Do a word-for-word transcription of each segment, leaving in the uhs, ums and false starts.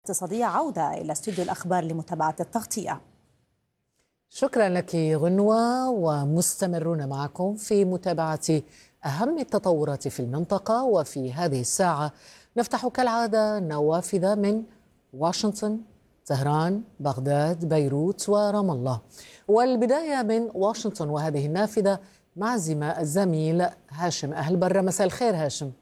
اقتصادية. عودة إلى استوديو الأخبار لمتابعة التغطية. شكرا لك غنوة، ومستمرون معكم في متابعة أهم التطورات في المنطقة. وفي هذه الساعة نفتح كالعادة نوافذ من واشنطن، طهران، بغداد، بيروت ورام الله. والبداية من واشنطن، وهذه النافذة مع الزميل هاشم أهل برة. مساء الخير هاشم.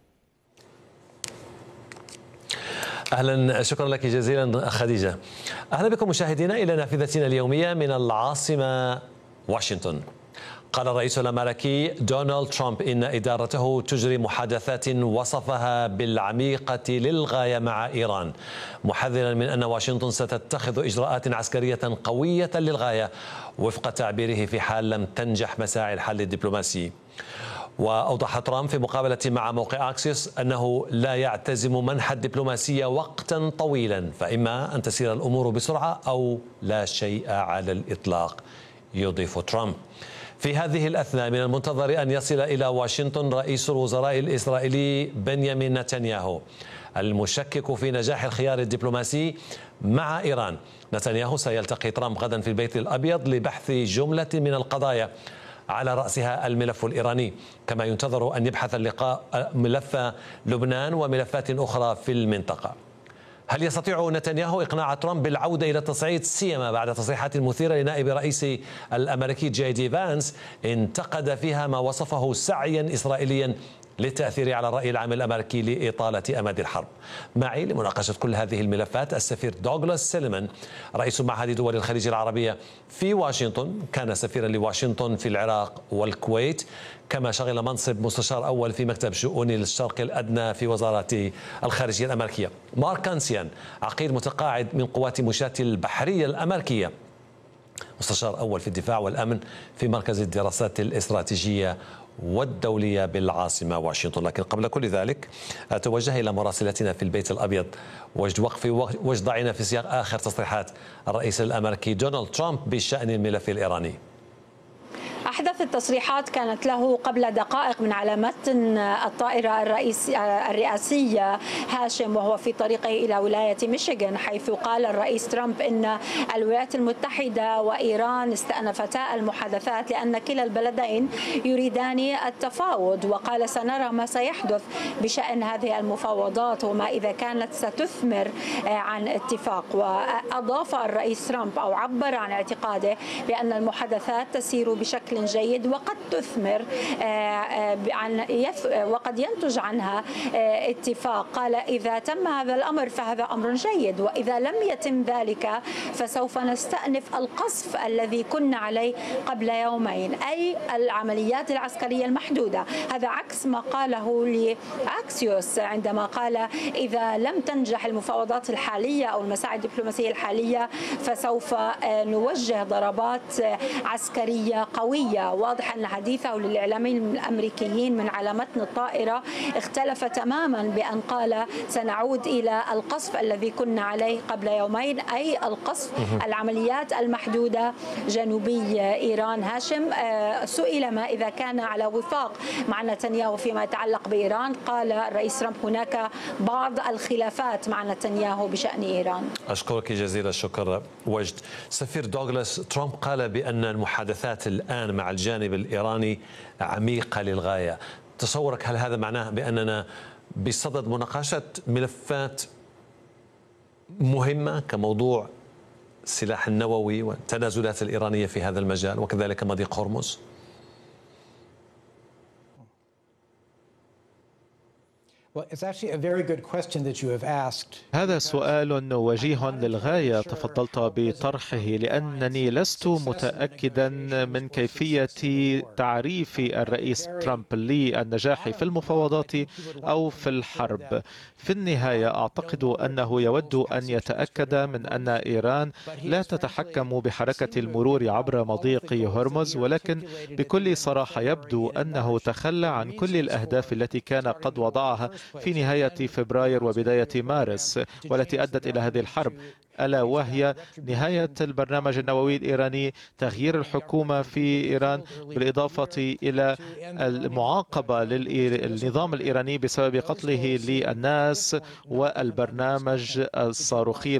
أهلا، شكرا لك جزيلا خديجة. أهلا بكم مشاهدينا إلى نافذتنا اليومية من العاصمة واشنطن. قال الرئيس الأمريكي دونالد ترامب إن إدارته تجري محادثات وصفها بالعميقة للغاية مع إيران، محذرا من أن واشنطن ستتخذ إجراءات عسكرية قوية للغاية وفق تعبيره في حال لم تنجح مساعي الحل الدبلوماسي. وأوضح ترامب في مقابلة مع موقع أكسيوس أنه لا يعتزم منح الدبلوماسية وقتا طويلا، فإما أن تسير الأمور بسرعة أو لا شيء على الإطلاق. يضيف ترامب: في هذه الأثناء من المنتظر أن يصل إلى واشنطن رئيس الوزراء الإسرائيلي بنيامين نتنياهو المشكك في نجاح الخيار الدبلوماسي مع إيران. نتنياهو سيلتقي ترامب غدا في البيت الأبيض لبحث جملة من القضايا على رأسها الملف الإيراني، كما ينتظر أن يبحث اللقاء ملف لبنان وملفات أخرى في المنطقة. هل يستطيع نتنياهو إقناع ترامب بالعودة إلى التصعيد، سيما بعد تصريحات مثيرة لنائب رئيس الأمريكي جي دي فانس انتقد فيها ما وصفه سعيا إسرائيليا للتأثير على الرأي العام الأمريكي لإطالة أمد الحرب؟ معي لمناقشة كل هذه الملفات السفير دوغلاس سيليمان، رئيس معهد دول الخليج العربية في واشنطن، كان سفيرا لواشنطن في العراق والكويت، كما شغل منصب مستشار أول في مكتب شؤون الشرق الأدنى في وزارة الخارجية الأمريكية. مارك كانسيان، عقيد متقاعد من قوات مشاة البحرية الأمريكية، مستشار أول في الدفاع والأمن في مركز الدراسات الاستراتيجية والدولية بالعاصمة واشنطن. لكن قبل كل ذلك أتوجه إلى مراسلتنا في البيت الأبيض وجد وقفي وجد ضعينا في سياق آخر تصريحات الرئيس الأمريكي دونالد ترامب بشأن الملف الإيراني. أحدث التصريحات كانت له قبل دقائق من على متن الطائرة الرئيس الرئاسية هاشم، وهو في طريقه إلى ولاية ميشيغان، حيث قال الرئيس ترامب إن الولايات المتحدة وإيران استأنفتا المحادثات لأن كلا البلدين يريدان التفاوض، وقال سنرى ما سيحدث بشأن هذه المفاوضات وما إذا كانت ستثمر عن اتفاق. وأضاف الرئيس ترامب أو عبر عن اعتقاده بأن المحادثات تسير بشكل جيد وقد تثمر عن وقد ينتج عنها اتفاق. قال إذا تم هذا الأمر فهذا أمر جيد، وإذا لم يتم ذلك فسوف نستأنف القصف الذي كنا عليه قبل يومين، أي العمليات العسكرية المحدودة. هذا عكس ما قاله لأكسيوس عندما قال إذا لم تنجح المفاوضات الحالية أو المساعي الدبلوماسية الحالية فسوف نوجه ضربات عسكرية قوية. واضح أن حديثه للإعلاميين الأمريكيين من على متن الطائرة اختلف تماما، بأن قال سنعود إلى القصف الذي كنا عليه قبل يومين، أي القصف العمليات المحدودة جنوبي إيران. هاشم سئل ما إذا كان على وفاق مع نتنياهو فيما يتعلق بإيران، قال الرئيس ترامب هناك بعض الخلافات مع نتنياهو بشأن إيران. أشكرك جزيل الشكر وجد. سفير دوغلاس، ترامب قال بأن المحادثات الآن مع الجانب الإيراني عميقة للغاية. تصورك هل هذا معناه بأننا بصدد مناقشة ملفات مهمة كموضوع السلاح النووي والتنازلات الإيرانية في هذا المجال وكذلك مضيق هرمز؟ هذا سؤال وجيه للغاية تفضلت بطرحه، لأنني لست متأكدا من كيفية تعريف الرئيس ترامب للنجاح في المفاوضات أو في الحرب. في النهاية أعتقد أنه يود أن يتأكد من أن إيران لا تتحكم بحركة المرور عبر مضيق هرمز، ولكن بكل صراحة يبدو أنه تخلى عن كل الأهداف التي كان قد وضعها في نهاية فبراير وبداية مارس، والتي أدت إلى هذه الحرب، ألا وهي نهاية البرنامج النووي الإيراني، تغيير الحكومة في إيران، بالإضافة إلى المعاقبة للنظام الإيراني بسبب قتله للناس والبرنامج الصاروخي